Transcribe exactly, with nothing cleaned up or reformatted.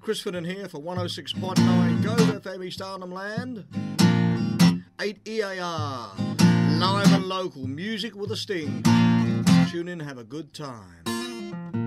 Chris Finnan here for one oh six point nine Go F M East Arnhem Land. eight E A R, live and local, music with a sting. Tune in, have a good time.